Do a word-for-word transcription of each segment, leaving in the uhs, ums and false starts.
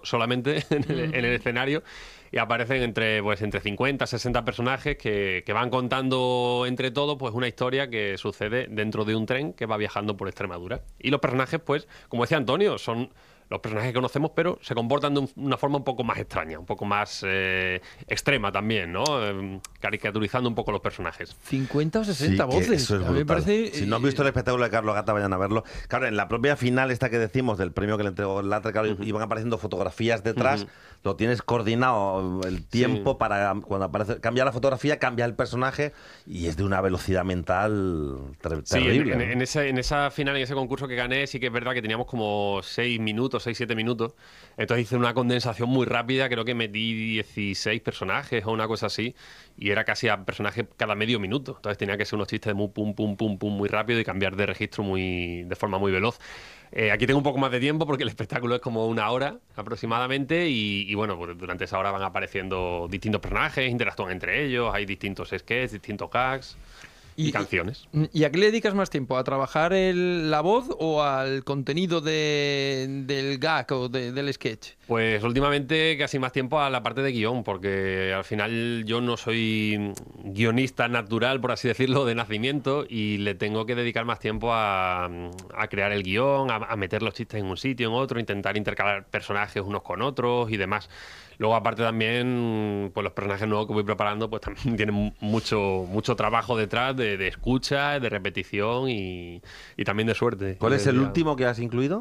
solamente en el, en el escenario, y aparecen entre, pues, entre cincuenta, sesenta personajes que, que van contando entre todos pues, una historia que sucede dentro de un tren que va viajando por Extremadura. Y los personajes, pues, como decía Antonio, son los personajes que conocemos, pero se comportan de un, una forma un poco más extraña, un poco más eh, extrema también, ¿no? Eh, caricaturizando un poco los personajes. cincuenta o sesenta Sí, que voces. eso es A mí me brutal. parece, Si no han visto el espectáculo de Carlos Gata, vayan a verlo. Claro, en la propia final esta que decimos del premio que le entregó Latre, claro, uh-huh. iban apareciendo fotografías detrás, uh-huh. lo tienes coordinado el tiempo sí. para cuando aparece, cambia la fotografía, cambia el personaje y es de una velocidad mental ter sí, terrible. En, ¿no? en, en, esa, en esa final, en ese concurso que gané, sí que es verdad que teníamos como seis minutos, seis, siete minutos. Entonces hice una condensación muy rápida, creo que metí dieciséis personajes o una cosa así, y era casi a personaje cada medio minuto. Entonces tenía que ser unos chistes muy pum, pum, pum, pum, muy rápido y cambiar de registro muy de forma muy veloz. Eh, aquí tengo un poco más de tiempo porque el espectáculo es como una hora aproximadamente y, y bueno, pues durante esa hora van apareciendo distintos personajes, interactúan entre ellos, hay distintos sketches, distintos gags. Y, y canciones. ¿Y a qué le dedicas más tiempo? ¿A trabajar el, la voz o al contenido de, del gag o de, del sketch? Pues últimamente casi más tiempo a la parte de guión, porque al final yo no soy guionista natural, por así decirlo, de nacimiento, y le tengo que dedicar más tiempo a, a crear el guión, a, a meter los chistes en un sitio, en otro, intentar intercalar personajes unos con otros y demás. Luego, aparte también, pues los personajes nuevos que voy preparando, pues también tienen mucho, mucho trabajo detrás de, de escucha, de repetición y, y también de suerte. ¿Cuál es el último que has incluido?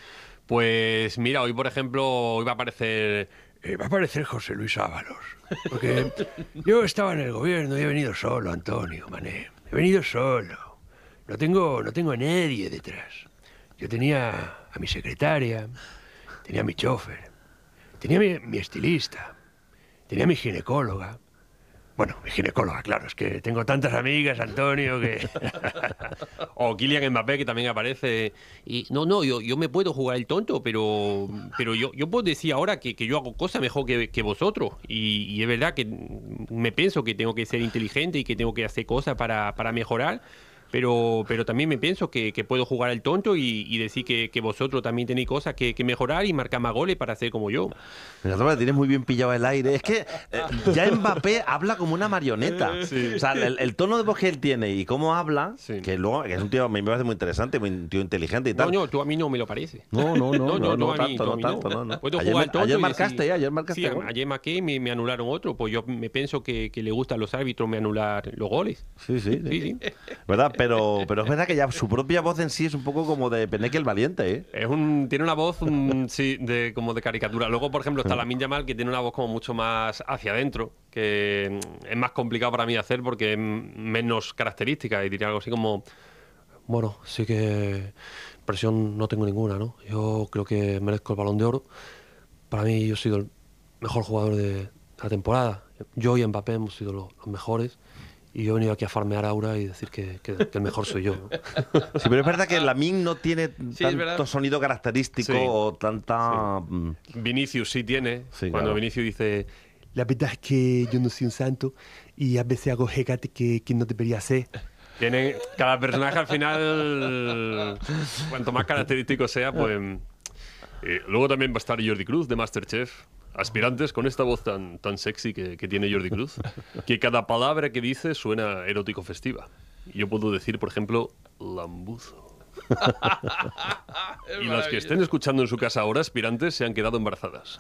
Pues mira, hoy por ejemplo, hoy va a aparecer... Eh, va a aparecer José Luis Ábalos. Porque yo estaba en el gobierno y he venido solo, Antonio, mané. He venido solo. No tengo, no tengo a nadie detrás. Yo tenía a mi secretaria, tenía a mi chofer. Tenía mi, mi estilista, tenía mi ginecóloga. Bueno, mi ginecóloga, claro, es que tengo tantas amigas, Antonio, que... o Kylian Mbappé, que también aparece. Y no, no, yo, yo me puedo jugar el tonto, pero pero yo, yo puedo decir ahora que, que yo hago cosas mejor que, que vosotros. Y, y es verdad que me pienso que tengo que ser inteligente y que tengo que hacer cosas para, para mejorar. Pero, pero también me pienso que, que puedo jugar el tonto y, y decir que, que vosotros también tenéis cosas que, que mejorar y marcar más goles para ser como yo. Pero tienes muy bien pillado el aire. Es que eh, ya Mbappé habla como una marioneta. Sí. O sea, el, el tono de voz que él tiene y cómo habla, sí. que luego que es un tío, me parece muy interesante, un tío inteligente y tal. No, no, tú a mí no me lo parece. No, no, no, no, no, no, no tanto, no mí, tanto, no, no. Puedo ayer, jugar el tonto ayer y marcaste, decir, ayer marcaste. Sí, ayer marqué y me, me anularon otro. Pues yo me pienso que, que le gustan los árbitros me anular los goles. Sí, sí, sí. sí, sí. ¿Verdad? Pero, pero es verdad que ya su propia voz en sí es un poco como de Peneque el Valiente, ¿eh? Es un, tiene una voz, un, sí, de, como de caricatura. Luego, por ejemplo, está Lamine Yamal, que tiene una voz como mucho más hacia adentro, que es más complicado para mí hacer porque es menos característica, y diría algo así como... Bueno, sí que presión no tengo ninguna, ¿no? Yo creo que merezco el Balón de Oro. Para mí, yo he sido el mejor jugador de la temporada. Yo y Mbappé hemos sido los, los mejores. Y yo he venido aquí a farmear aura y decir que, que, que el mejor soy yo, ¿no? Sí, pero es verdad que Lamine no tiene sí, tanto sonido característico sí. o tanta... Sí. Vinicius sí tiene. Sí, Cuando claro. Vinicius dice... La verdad es que yo no soy un santo y a veces hago jegate que, que no debería hacer. Tienen, cada personaje al final, cuanto más característico sea, pues... Eh, luego también va a estar Jordi Cruz de Masterchef. Aspirantes con esta voz tan, tan sexy que, que tiene Jordi Cruz, que cada palabra que dice suena erótico festiva. Yo puedo decir, por ejemplo, lambuzo. Y las que estén escuchando en su casa ahora, aspirantes, se han quedado embarazadas.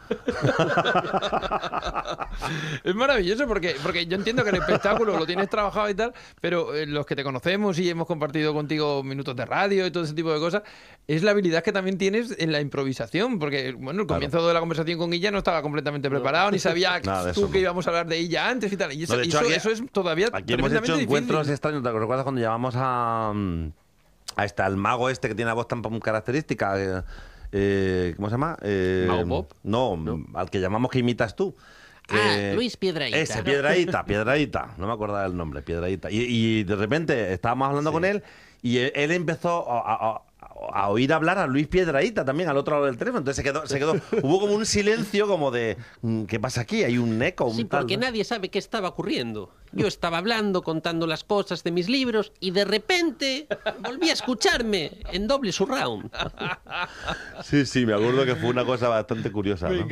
Es maravilloso porque, porque yo entiendo que el espectáculo lo tienes trabajado y tal, pero eh, los que te conocemos y hemos compartido contigo minutos de radio y todo ese tipo de cosas, es la habilidad que también tienes en la improvisación, porque bueno, el comienzo claro. de la conversación con Illa no estaba completamente preparado, ni sabía tú no. que íbamos a hablar de Illa antes y tal. Y eso, no, hecho, eso, aquí, eso es todavía aquí hemos hecho encuentros extraños. ¿Te recuerdas cuando llamamos a... Ahí está el mago este que tiene la voz tan característica? Eh, eh, ¿Cómo se llama? Eh, ¿Mago Bob? No, no, al que llamamos que imitas tú. Que... Ah, Luis Piedrahita. Ese, Piedrahita, Piedrahita. No me acordaba el nombre, Piedrahita. Y, y de repente estábamos hablando sí. con él y él, él empezó a, a, a oír hablar a Luis Piedrahita también al otro lado del teléfono. Entonces se quedó, se quedó hubo como un silencio como de ¿qué pasa aquí? Hay un eco, un Sí, tal, porque ¿no? nadie sabe qué estaba ocurriendo. Yo estaba hablando, contando las cosas de mis libros y de repente volví a escucharme en doble surround. Sí, sí, me acuerdo que fue una cosa bastante curiosa, ¿no?